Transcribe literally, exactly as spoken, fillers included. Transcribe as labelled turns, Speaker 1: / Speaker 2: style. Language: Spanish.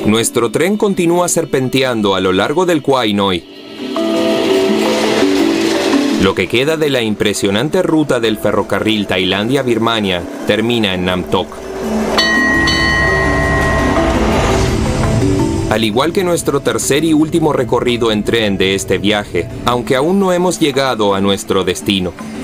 Speaker 1: Nuestro tren continúa serpenteando a lo largo del Quai Noi. Lo que queda de la impresionante ruta del ferrocarril Tailandia-Birmania termina en Nam Tok. Al igual que nuestro tercer y último recorrido en tren de este viaje, aunque aún no hemos llegado a nuestro destino.